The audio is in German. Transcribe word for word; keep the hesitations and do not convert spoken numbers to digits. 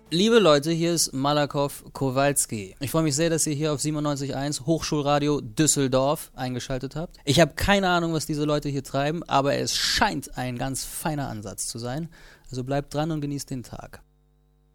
Liebe Leute, hier ist Malakoff Kowalski. Ich freue mich sehr, dass ihr hier auf siebenundneunzig Komma eins Hochschulradio Düsseldorf eingeschaltet habt. Ich habe keine Ahnung, was diese Leute hier treiben, aber es scheint ein ganz feiner Ansatz zu sein. Also bleibt dran und genießt den Tag.